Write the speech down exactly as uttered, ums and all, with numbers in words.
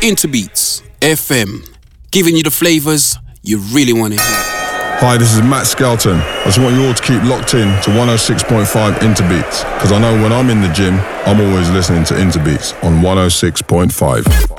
Interbeats F M, giving you the flavours you really want to hear. Hi, this is Matt Skelton. I just want you all to keep locked in to one oh six point five Interbeats, because I know when I'm in the gym, I'm always listening to Interbeats on one oh six point five.